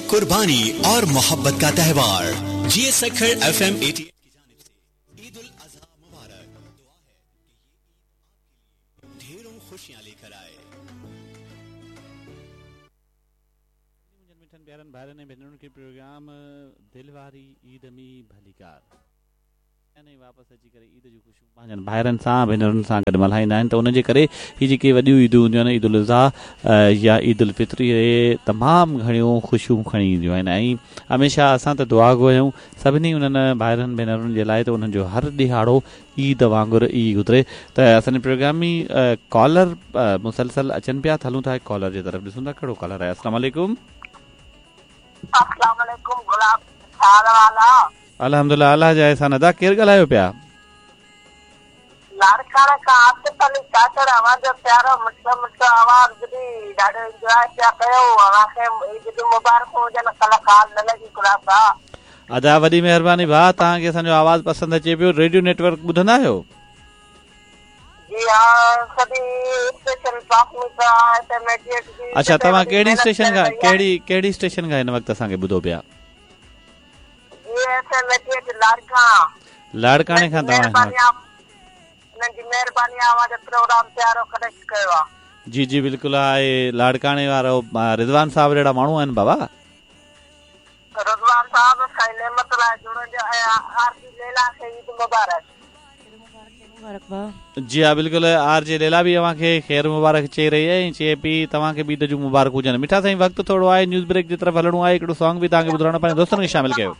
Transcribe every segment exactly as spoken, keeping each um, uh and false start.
कुर्बानी और मोहब्बत का त्यौहार। जी सखर एफ एम एटी की जानिब से ईद उल अज़हा मुबारक। दुआ है कि ये ईद आपके लिए ढेरों खुशियां लेकर आए। प्यारन भाइरन ऐं भेनरुनि खे प्रोग्राम दिलवारी ईद में भलीकार यानी वापसि अची करे ईद जूं ख़ुशियूं पंहिंजनि भाइरनि सां भेनरुनि सां गॾु मल्हाईंदा आहिनि। त उनजे करे हीअ जेके वॾियूं ईदूं हूंदियूं आहिनि, ईद उल अज़हा या ईद उल फित्री, तमामु घणियूं ख़ुशियूं खणी ईंदियूं आहिनि। ऐं हमेशह असां त दुआ घुरियूं सभिनी उन्हनि भाइरनि भेनरुनि जे लाइ त उन्हनि जो हर ॾिहाड़ो ईद वांगुरु ई गुज़रे। त असांजे प्रोग्राम में कॉलर मुसलसल अचनि पिया। त हलूं था कॉलर जे तरफ़, ॾिसूं था कहिड़ो कॉलर आहे। अस्सलाम वालेकुम। अस्सलाम वालेकुम गुलाब वाला। अल्हम्दुलिल्लाह अल्लाह जा एहसान अदा। केरु ॻाल्हायो पिया? लाड़काणे का आसिफ अली चाचड़ आवाज़ प्यारो मिठो मिठो आवाज़ ॿुधी ॾाढो एंजॉय पिया कयो। असांखे ईद जूं मुबारकूं हुजनि। कल्ह काल न लॻी गुलाब साहब। अदा वॾी महिरबानी भाउ, तव्हांखे असांजो आवाज़ पसंदि अचे पियो। रेडियो नेटवर्क ॿुधंदा आहियो? जी हाँ, सभी स्टेशन प्राथमिक एफएम। अच्छा, तव्हां कहिड़ी स्टेशन खां कहिड़ी कहिड़ी स्टेशन खां हिन वक़्तु असांखे ॿुधो पिया? लाड़काणे खां तव्हां? जी जी बिल्कुलु आहे। लाड़काणे वारो रिज़वान साहब जहिड़ा माण्हू आहिनि बाबा? रिज़वान साहब साईं नेमत लाइ जुड़न जो ऐं आरती लेला खे ईद मुबारक। जी हा बिल्कुलु। आर जे लेला बि तव्हांखे ख़ैर मुबारक चई रही आहे ऐं चए पई तव्हांखे बि ईद जूं मुबारक हुजनि। मिठा साईं, वक़्तु थोरो आहे, न्यूज़ ब्रेक जी तरफ़ हलणो आहे। हिकिड़ो सॉन्ग बि तव्हांखे ॿुधाइणो, पंहिंजे दोस्तनि खे शामिल कयो।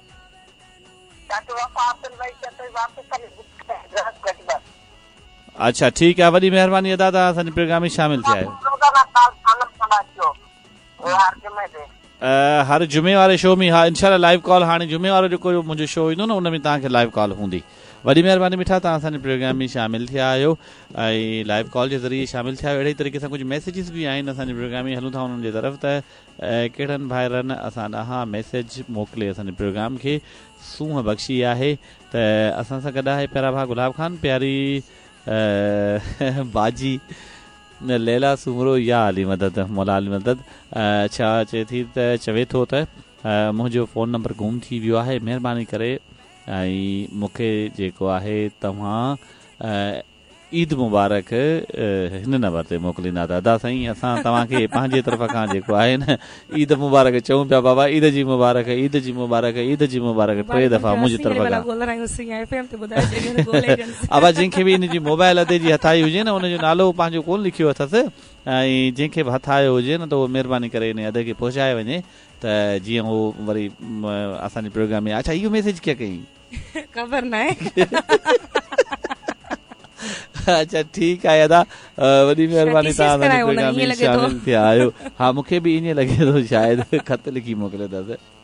अच्छा ठीकु आहे, वॾी महिरबानी अदा, तव्हां असांजे प्रोग्राम में शामिल थिया आहियो। हर जुमे वारे शो में, हा इंशाल्लाह लाइव कॉल। हाणे जुमे वारो जेको मुंहिंजो शो ईंदो न, उन में तव्हांखे लाइव कॉल हूंदी। वॾी महिरबानी मिठा, तव्हां असांजे प्रोग्राम में शामिल थिया आहियो ऐं लाइव कॉल जे ज़रिए शामिल थिया आहियो। अहिड़े तरीक़े सां कुझु मैसेजिस बि आहिनि असांजे प्रोग्राम में, हलूं था उन्हनि जे तरफ़। त कहिड़नि भाइरनि असां ॾांहुं मैसेज मोकिले असांजे प्रोग्राम खे सूंहं बख़्शी आहे। त असां सां गॾु आहे प्यारा भाउ गुलाब खान, प्यारी बाजी लैला सुमरो या अली मदद मौला अली मदद। छा चए थी त चवे थो त मुंहिंजो फ़ोन नंबर गुम थी वियो आहे, महिरबानी करे ऐं मूंखे जेको आहे तव्हां ईद मुबारक हिन नंबर ते मोकिलींदा। त अदा साईं, असां तव्हांखे पंहिंजे तरफ़ खां जेको आहे न ईद मुबारक चऊं पिया। बाबा ईद जी मुबारक, ईद जी मुबारक, ईद जी मुबारक टे दफ़ा मुंहिंजी तरफ़ खां। आवाज़ जंहिंखे बि इन जी मोबाइल अदे जी हथाई हुजे न, उनजो नालो पंहिंजो कोन लिखियो अथसि ऐं जंहिंखे बि हथायो हुजे न त उहो महिरबानी करे इन अदे खे पहुचाए वञे त जीअं उहो वरी असांजे प्रोग्राम में। अच्छा, इहो मैसेज कीअं कई? ख़बर न आहे। अच्छा ठीकु आहे अदा, वॾी महिरबानी, तव्हां शामिल थिया आहियो। हा मूंखे बि ईअं लॻे थो शायदि ख़त लिखी मोकिलियो अथसि।